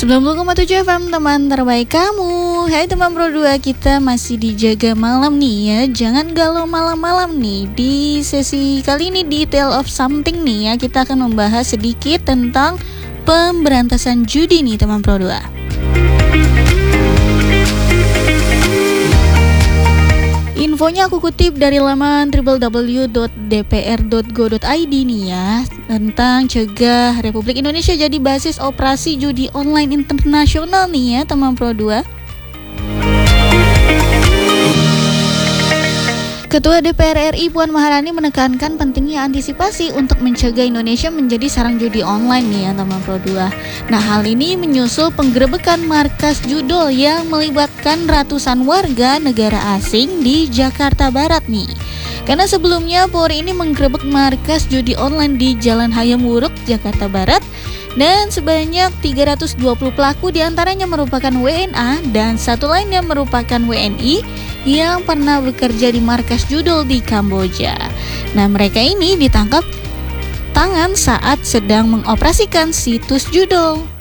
90,7 FM, teman terbaik kamu. Hai teman Pro 2, kita masih dijaga malam nih ya. Jangan galau malam-malam nih. Di sesi kali ini di Tale of Something nih ya, kita akan membahas sedikit tentang pemberantasan judi nih teman Pro 2. Infonya aku kutip dari laman www.dpr.go.id nih ya, tentang cegah Republik Indonesia jadi basis operasi judi online internasional nih ya teman Pro 2. Ketua DPR RI Puan Maharani menekankan pentingnya antisipasi untuk mencegah Indonesia menjadi sarang judi online nih ya teman Pro 2. Nah, hal ini menyusul penggerebekan markas judol yang melibatkan ratusan warga negara asing di Jakarta Barat nih. Karena sebelumnya Polri ini menggerebek markas judi online di Jalan Hayam Wuruk, Jakarta Barat, dan sebanyak 320 pelaku diantaranya merupakan WNA dan satu lainnya merupakan WNI yang pernah bekerja di markas judol di Kamboja. Nah, mereka ini ditangkap tangan saat sedang mengoperasikan situs judol.